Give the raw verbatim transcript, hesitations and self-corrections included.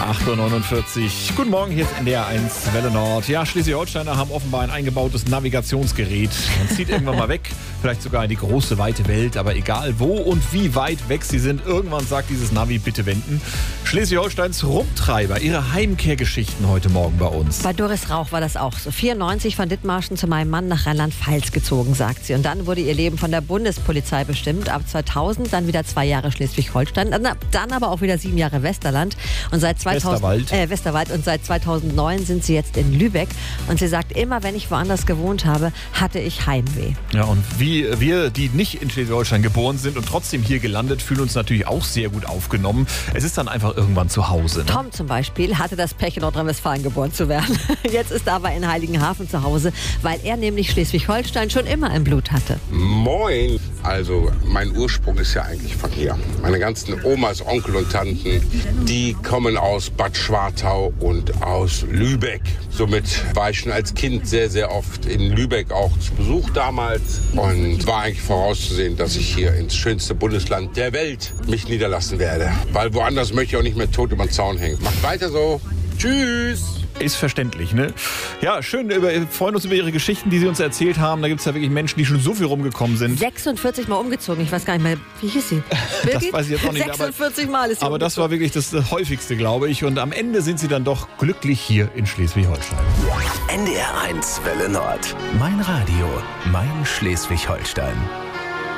acht Uhr neunundvierzig. Guten Morgen, hier ist N D R eins Welle Nord. Ja, Schleswig-Holsteiner haben offenbar ein eingebautes Navigationsgerät. Man zieht irgendwann mal weg, vielleicht sogar in die große, weite Welt. Aber egal wo und wie weit weg sie sind, irgendwann sagt dieses Navi, bitte wenden. Schleswig-Holsteins Rumtreiber, ihre Heimkehrgeschichten heute Morgen bei uns. Bei Doris Rauch war das auch so. vierundneunzig von Dithmarschen zu meinem Mann nach Rheinland-Pfalz gezogen, sagt sie. Und dann wurde ihr Leben von der Bundespolizei bestimmt. Ab zweitausend dann wieder zwei Jahre Schleswig-Holstein, dann, dann aber auch wieder sieben Jahre Westerland. Und seit zweitausend, Westerwald. Äh, Westerwald. Und seit zweitausendneun sind sie jetzt in Lübeck. Und sie sagt, immer wenn ich woanders gewohnt habe, hatte ich Heimweh. Ja, und wie wir, die nicht in Schleswig-Holstein geboren sind und trotzdem hier gelandet, fühlen uns natürlich auch sehr gut aufgenommen. Es ist dann einfach irgendwann zu Hause. Ne? Tom zum Beispiel hatte das Pech, in Nordrhein-Westfalen geboren zu werden. Jetzt ist er aber in Heiligenhafen zu Hause, weil er nämlich Schleswig-Holstein schon immer im Blut hatte. Moin! Also mein Ursprung ist ja eigentlich von hier. Meine ganzen Omas, Onkel und Tanten, die kommen aus Bad Schwartau und aus Lübeck. Somit war ich schon als Kind sehr, sehr oft in Lübeck auch zu Besuch damals. Und war eigentlich vorauszusehen, dass ich hier ins schönste Bundesland der Welt mich niederlassen werde. Weil woanders möchte ich auch nicht mehr tot über den Zaun hängen. Macht weiter so. Tschüss! Ist verständlich, ne? Ja, schön, über, wir freuen uns über Ihre Geschichten, die Sie uns erzählt haben. Da gibt es ja wirklich Menschen, die schon so viel rumgekommen sind. sechsundvierzig Mal umgezogen, ich weiß gar nicht mehr, wie hieß sie? Birgit? Das weiß ich jetzt auch nicht. sechsundvierzig Mal ist sie Aber das war wirklich das häufigste, glaube ich. Und am Ende sind Sie dann doch glücklich hier in Schleswig-Holstein. N D R eins Welle Nord. Mein Radio, mein Schleswig-Holstein.